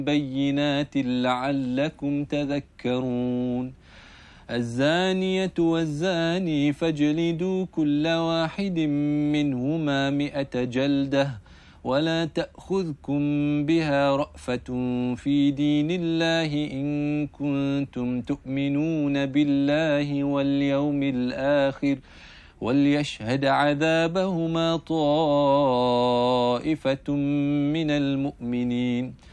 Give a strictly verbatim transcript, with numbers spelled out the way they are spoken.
بينات لعلكم تذكرون الزانية والزاني فاجلدوا كل واحد منهما مئة جلدة ولا تأخذكم بها رأفة في دين الله إن كنتم تؤمنون بالله واليوم الآخر وليشهد عذابهما طائفة من المؤمنين